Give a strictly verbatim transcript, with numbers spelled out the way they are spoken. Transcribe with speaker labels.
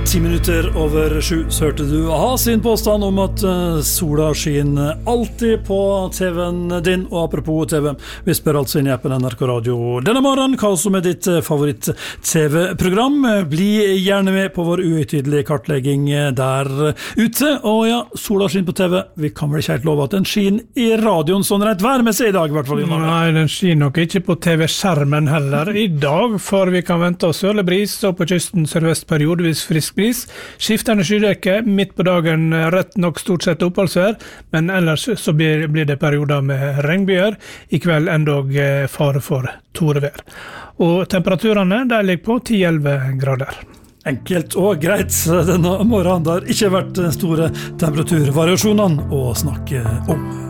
Speaker 1: Ti minutter over sju så hørte du ha sin påstand om at uh, sola skinner alltid på T V-en din, og apropos T V, vi spør altså inn i appen N R K Radio denne morgenen hva som er ditt uh, favoritt-T V-program. Bli gjerne med på vår uhøytidelige kartlegging der ute, og ja, sola skinner på T V, vi kan vel ikke helt love at den skinner i radioen sånn rett vær med seg i dag i hvert fall.
Speaker 2: Nei, den skinner nok ikke på T V-skjermen heller i dag, for vi kan vente oss sørlig bris, og på kysten sørvest periodevis frisk bris, skiftende skydekke, midt på dagen rett nok stort sett oppholdsvær, men ellers så blir, blir det perioder med regnbyer, i kveld endog fare for torevær. Og temperaturene der ligger på ti til elleve grader.
Speaker 1: Enkelt og greit denne morgenen, der ikke vært store temperaturvariasjonene å snakke om.